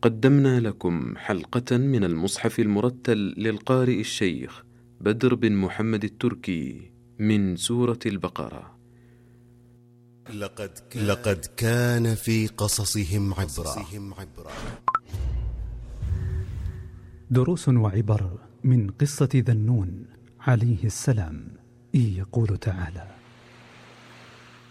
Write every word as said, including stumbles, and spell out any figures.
قدمنا لكم حلقة من المصحف المرتل للقارئ الشيخ بدر بن محمد التركي من سورة البقرة. لقد كان, لقد كان في قصصهم عبرة. دروس وعبر من قصة ذا النون عليه السلام. يقول تعالى: